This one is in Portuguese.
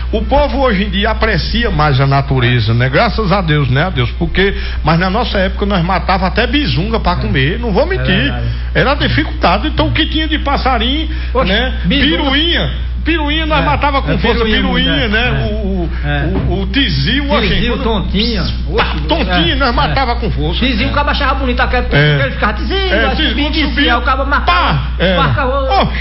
O povo hoje em dia aprecia mais a natureza, né? Graças a Deus, né? Mas na nossa época nós matava até bizunga para comer, não vou mentir. Era dificultado, então o que tinha de passarinho, né? Piruinha nós matava com força, piruinha, né? O tizil, o tontinho. Tontinho nós matava com força. Tizil, o cabo achava bonito aquele, ele ficava tizil, subindo, o cabo marcava.